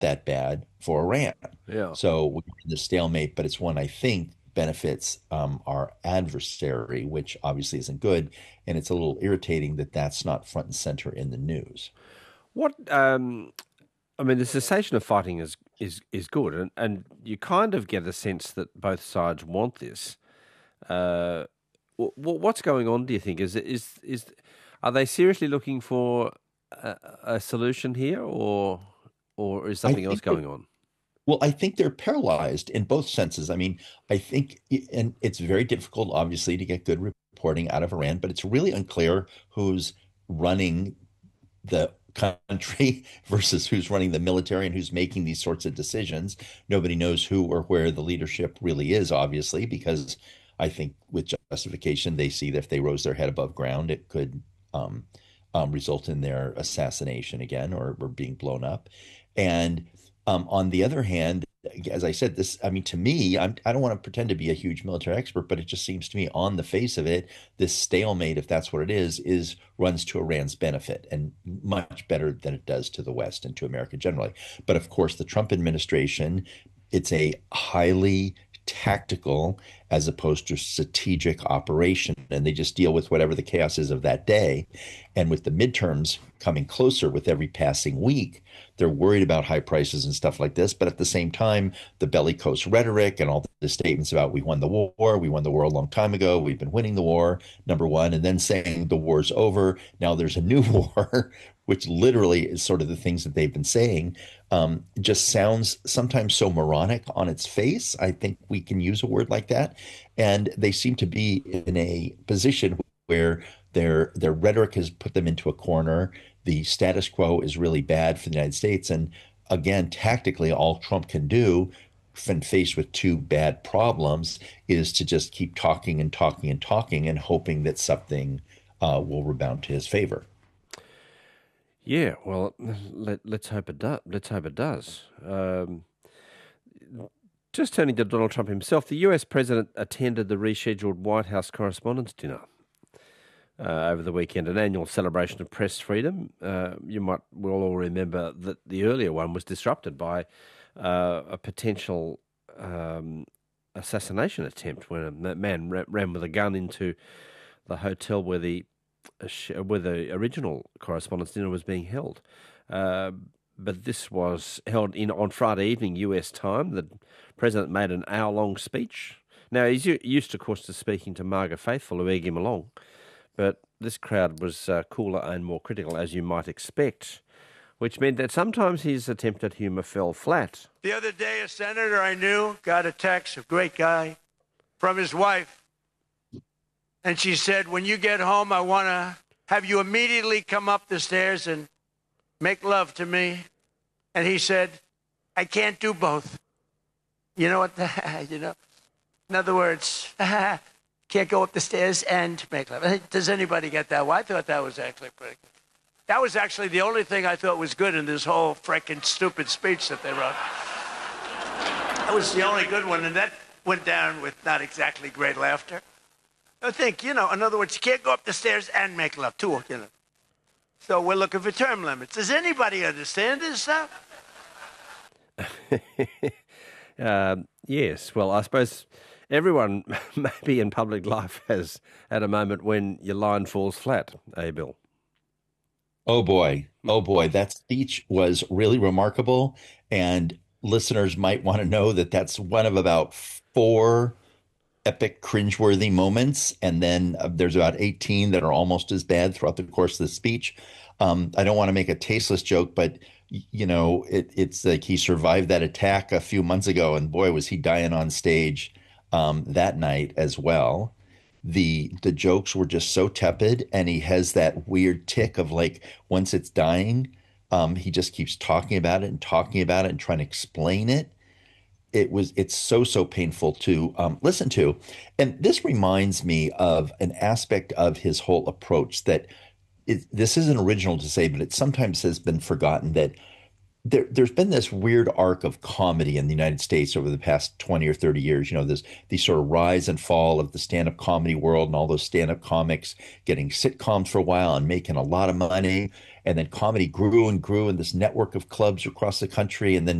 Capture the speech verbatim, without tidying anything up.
that bad for Iran. Yeah. So we're in the stalemate, but it's one I think benefits um, our adversary, which obviously isn't good. And it's a little irritating that that's not front and center in the news. What um, I mean, the cessation of fighting is is is good, and and you kind of get a sense that both sides want this. Uh, wh- what's going on? Do you think is is is are they seriously looking for a, a solution here, or or is I something else think that going on? Well, I think they're paralyzed in both senses. I mean, I think, and it's very difficult, obviously, to get good reporting out of Iran, but it's really unclear who's running the country versus who's running the military and who's making these sorts of decisions. Nobody knows who or where the leadership really is, obviously, because I think with justification, they see that if they rose their head above ground, it could um, um, result in their assassination again or, or being blown up. And um, on the other hand, as I said, this, I mean, to me, I'm, I don't want to pretend to be a huge military expert, but it just seems to me on the face of it, this stalemate, if that's what it is, is runs to Iran's benefit and much better than it does to the West and to America generally. But of course, the Trump administration, it's a highly tactical as opposed to strategic operation. And they just deal with whatever the chaos is of that day. And with the midterms coming closer with every passing week, they're worried about high prices and stuff like this. But at the same time, the bellicose rhetoric and all the statements about we won the war, we won the war a long time ago, we've been winning the war, number one, and then saying the war's over, now there's a new war, which literally is sort of the things that they've been saying, um, just sounds sometimes so moronic on its face. I think we can use a word like that. And they seem to be in a position where their their rhetoric has put them into a corner. The status quo is really bad for the United States. And again, tactically, all Trump can do when faced with two bad problems is to just keep talking and talking and talking and hoping that something uh, will rebound to his favor. Yeah, well, let, let's hope it does. Let's hope it does. Um, just turning to Donald Trump himself, the U S president attended the rescheduled White House Correspondents' Dinner uh, over the weekend, an annual celebration of press freedom. Uh, you might well all remember that the earlier one was disrupted by uh, a potential um, assassination attempt when a man ran with a gun into the hotel where the where the original Correspondents' Dinner was being held. Uh, but this was held in on Friday evening U S time. The president made an hour-long speech. Now, he's used, of course, to speaking to MAGA faithful who egg him along, but this crowd was uh, cooler and more critical, as you might expect, which meant that sometimes his attempt at humour fell flat. The other day, a senator I knew got a text, a great guy, from his wife. And she said, when you get home, I want to have you immediately come up the stairs and make love to me. And he said, I can't do both. You know what? The, you know, in other words, can't go up the stairs and make love. Does anybody get that? Well, I thought that was actually pretty good. That was actually the only thing I thought was good in this whole freaking stupid speech that they wrote. That was the only good one, and that went down with not exactly great laughter. I think, you know, in other words, you can't go up the stairs and make love, too, you know. So we're looking for term limits. Does anybody understand this stuff? um, yes, well, I suppose everyone maybe in public life has had a moment when your line falls flat, eh, Bill? Oh boy. Oh boy. That speech was really remarkable. And listeners might want to know that that's one of about four epic cringeworthy moments. And then uh, there's about eighteen that are almost as bad throughout the course of the speech. Um, I don't want to make a tasteless joke, but you know, it, it's like he survived that attack a few months ago, and boy, was he dying on stage um, that night as well. The the jokes were just so tepid, and he has that weird tick of like once it's dying, um, he just keeps talking about it and talking about it and trying to explain it. It was it's so so painful to um, listen to, and this reminds me of an aspect of his whole approach that it, this isn't original to say, but it sometimes has been forgotten that there, there's been this weird arc of comedy in the United States over the past twenty or thirty years. You know, this these sort of rise and fall of the stand-up comedy world and all those stand-up comics getting sitcoms for a while and making a lot of money. And then comedy grew and grew in this network of clubs across the country. And then